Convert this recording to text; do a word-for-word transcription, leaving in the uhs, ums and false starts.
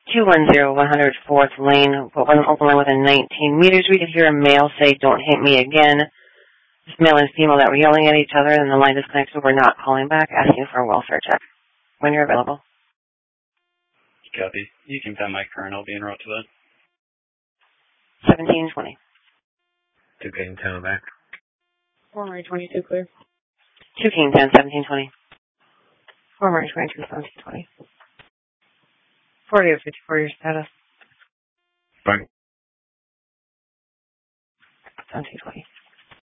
two one zero one hundred fourth Lane, but wasn't open line within nineteen meters. We could hear a male say, "Don't hit me again." This male and female that were yelling at each other, and the line disconnected. We're not calling back, asking for a welfare check. When you're available. Copy. You can find my current. I'll be en route to that. seventeen twenty. two King ten back. four Murray twenty-two clear. two King ten, seventeen twenty. four Murray twenty-two, seventeen twenty. forty or fifty-four year status. Fine. seventeen twenty.